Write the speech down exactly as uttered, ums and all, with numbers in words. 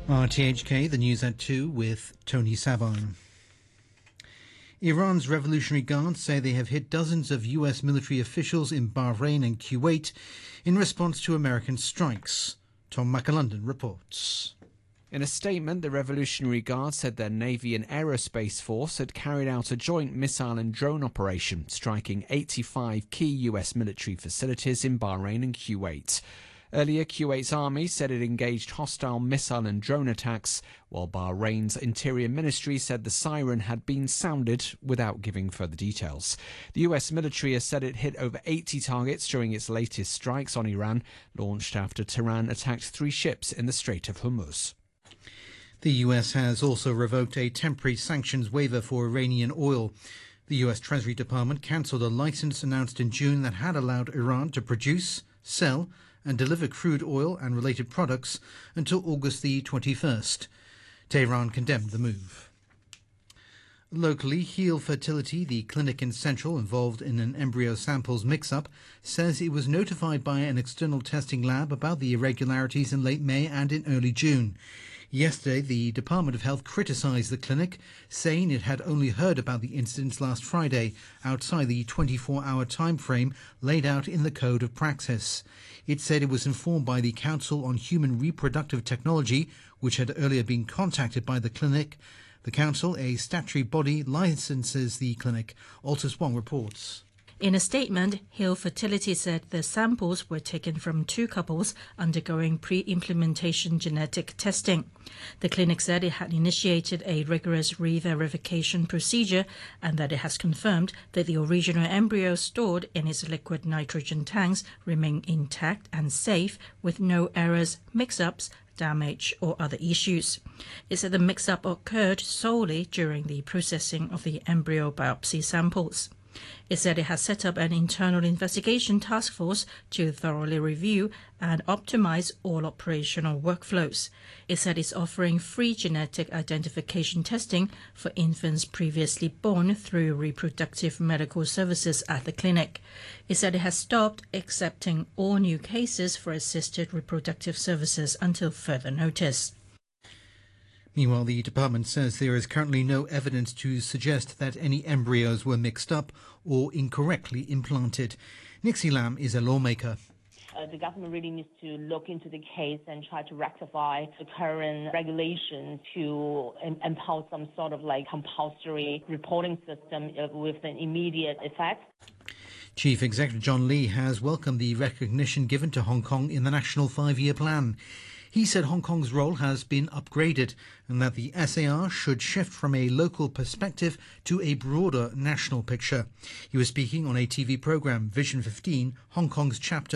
R T H K, the news at two with Tony Sabine. Iran's Revolutionary Guards say they have hit dozens of U S military officials in Bahrain and Kuwait in response to American strikes. Tom McAlondon reports. In a statement, the Revolutionary Guard said their Navy and Aerospace Force had carried out a joint missile and drone operation, striking eighty-five key U S military facilities in Bahrain and Kuwait. Earlier, Kuwait's army said it engaged hostile missile and drone attacks, while Bahrain's Interior Ministry said the siren had been sounded without giving further details. The U S military has said it hit over eighty targets during its latest strikes on Iran, launched after Tehran attacked three ships in the Strait of Hormuz. The U S has also revoked a temporary sanctions waiver for Iranian oil. The U S Treasury Department cancelled a license announced in June that had allowed Iran to produce, sell and deliver crude oil and related products until August the twenty-first. Tehran condemned the move. Locally, Heal Fertility, the clinic in Central involved in an embryo samples mix-up, says it was notified by an external testing lab about the irregularities in late May and in early June. Yesterday, the Department of Health criticised the clinic, saying it had only heard about the incidents last Friday, outside the twenty-four hour time frame laid out in the Code of Praxis. It said it was informed by the Council on Human Reproductive Technology, which had earlier been contacted by the clinic. The Council, a statutory body, licenses the clinic. Altus Wong reports. In a statement, Heal Fertility said the samples were taken from two couples undergoing pre-implementation genetic testing. The clinic said it had initiated a rigorous re-verification procedure and that it has confirmed that the original embryos stored in its liquid nitrogen tanks remain intact and safe with no errors, mix-ups, damage or other issues. It said the mix-up occurred solely during the processing of the embryo biopsy samples. It said it has set up an internal investigation task force to thoroughly review and optimize all operational workflows. It said it's offering free genetic identification testing for infants previously born through reproductive medical services at the clinic. It said it has stopped accepting all new cases for assisted reproductive services until further notice. Meanwhile, the department says there is currently no evidence to suggest that any embryos were mixed up or incorrectly implanted. Nixie Lam is a lawmaker. Uh, the government really needs to look into the case and try to rectify the current regulation to um, impose some sort of like compulsory reporting system uh, with an immediate effect. Chief Executive John Lee has welcomed the recognition given to Hong Kong in the National Five-Year Plan. He said Hong Kong's role has been upgraded and that the S A R should shift from a local perspective to a broader national picture. He was speaking on a T V programme, Vision fifteen, Hong Kong's chapter